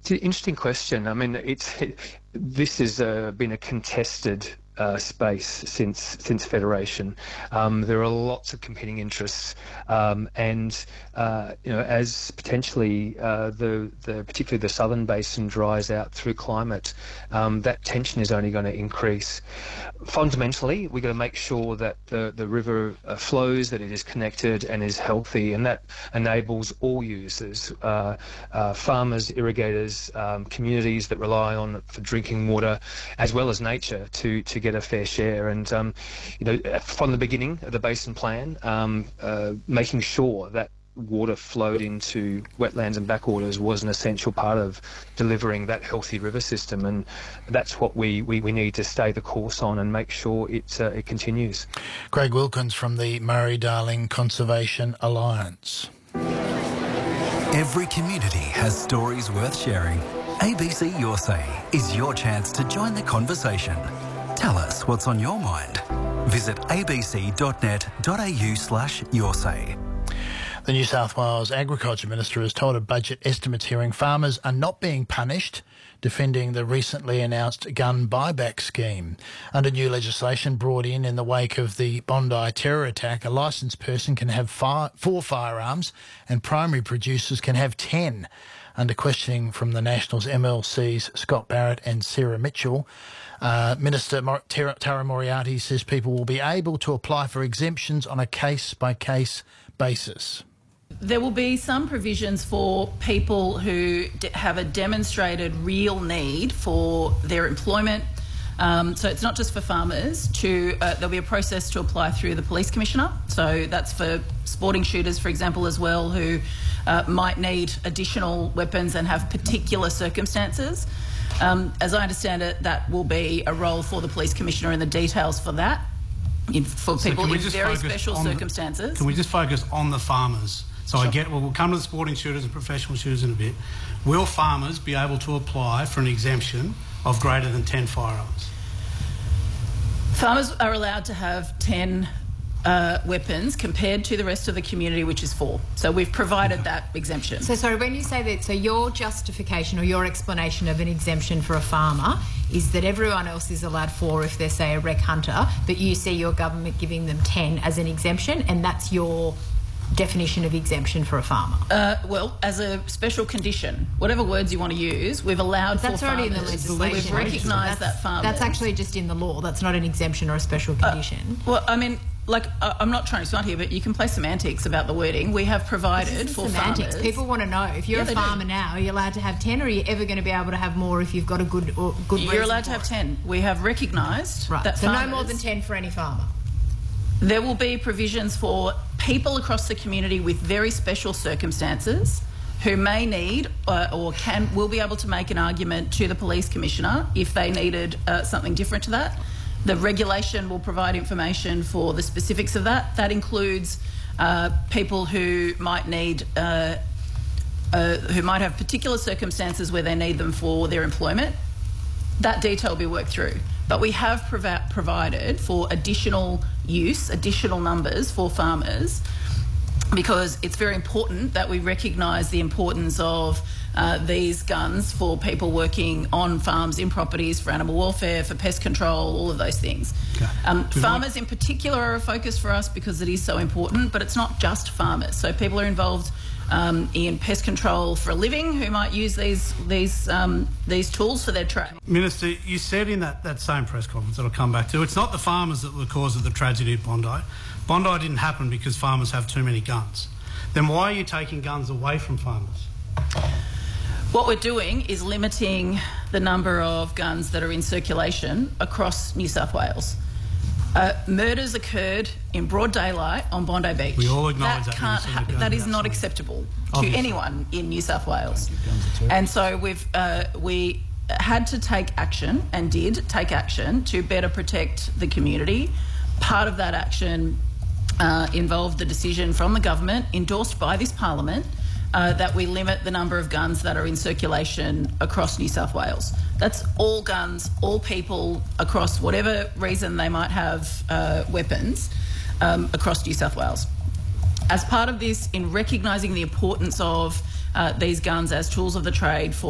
It's an interesting question. I mean, this has been a contested space since Federation. There are lots of competing interests, and as potentially particularly the southern basin dries out through climate, that tension is only going to increase. Fundamentally, we've got to make sure that the river flows, that it is connected and is healthy, and that enables all users, farmers, irrigators, communities that rely on it for drinking water, as well as nature, to get a fair share. And from the beginning of the basin plan, making sure that water flowed into wetlands and backwaters was an essential part of delivering that healthy river system, and that's what we need to stay the course on and make sure it continues. Craig Wilkins from the Murray-Darling Conservation Alliance. Every community has stories worth sharing. ABC Your Say is your chance to join the conversation. Tell us what's on your mind. Visit abc.net.au/yoursay. The New South Wales Agriculture Minister has told a budget estimates hearing farmers are not being punished, defending the recently announced gun buyback scheme. Under new legislation brought in the wake of the Bondi terror attack, a licensed person can have 4 firearms and primary producers can have 10. Under questioning from the Nationals MLC's Scott Barrett and Sarah Mitchell, Minister Tara Moriarty says people will be able to apply for exemptions on a case-by-case basis. There will be some provisions for people who have a demonstrated real need for their employment. So it's not just for farmers. There'll be a process to apply through the Police Commissioner. So that's for sporting shooters, for example, as well, who might need additional weapons and have particular circumstances. As I understand it, that will be a role for the Police Commissioner and the details for that, for people in very special circumstances. Can we just focus on the farmers? So sure. We'll come to the sporting shooters and professional shooters in a bit. Will farmers be able to apply for an exemption of greater than 10 firearms? Farmers are allowed to have 10 weapons compared to the rest of the community, which is 4. So we've provided that exemption. So sorry, when you say that, so your justification or your explanation of an exemption for a farmer is that everyone else is allowed 4 if they're, say, a rec hunter, but you see your government giving them 10 as an exemption, and that's your definition of exemption for a farmer? Well, as a special condition, whatever words you want to use, we've allowed that's for already farmers. In the legislation. We've recognised that farmers. That's actually just in the law. That's not an exemption or a special condition. Well, I mean, I'm not trying to smart here, but you can play semantics about the wording. We have provided for semantics. farmers. People want to know, if you're a farmer now, are you allowed to have 10, or are you ever going to be able to have more if you've got a good You're allowed to have 10. We have recognised that so farmers, no more than 10 for any farmer. There will be provisions for people across the community with very special circumstances who may need will be able to make an argument to the Police Commissioner if they needed something different to that. The regulation will provide information for the specifics of that. That includes people who might need, who might have particular circumstances where they need them for their employment. That detail will be worked through. But we have provided for additional use, additional numbers for farmers, because it's very important that we recognise the importance of these guns for people working on farms, in properties, for animal welfare, for pest control, all of those things. Okay. Farmers in particular are a focus for us because it is so important, but it's not just farmers. So people are involved in pest control for a living who might use these tools for their trade. Minister, you said in that same press conference that I'll come back to, it's not the farmers that were the cause of the tragedy at Bondi. Bondi didn't happen because farmers have too many guns. Then why are you taking guns away from farmers? What we're doing is limiting the number of guns that are in circulation across New South Wales. Murders occurred in broad daylight on Bondi Beach. We all acknowledge that. Can't happen. That is not acceptable to anyone in New South Wales. And so we had to take action, and did take action, to better protect the community. Part of that action involved the decision from the government, endorsed by this parliament, that we limit the number of guns that are in circulation across New South Wales. That's all guns, all people, across whatever reason they might have weapons, across New South Wales. As part of this, in recognising the importance of these guns as tools of the trade for